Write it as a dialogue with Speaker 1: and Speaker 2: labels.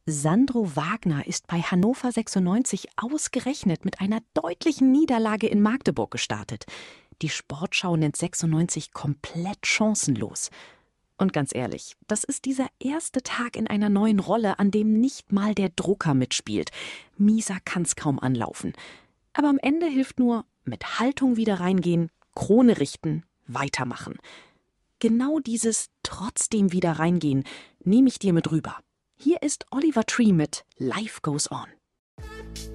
Speaker 1: Sandro Wagner ist bei Hannover 96 ausgerechnet mit einer deutlichen Niederlage in Magdeburg gestartet. Die Sportschau nennt 96 komplett chancenlos. Und ganz ehrlich, das ist dieser erste Tag in einer neuen Rolle, an dem nicht mal der Drucker mitspielt. Mieser kann's kaum anlaufen. Aber am Ende hilft nur mit Haltung wieder reingehen, Krone richten, weitermachen. Genau dieses trotzdem wieder reingehen nehme ich dir mit rüber. Hier ist Oliver Tree mit Life Goes On.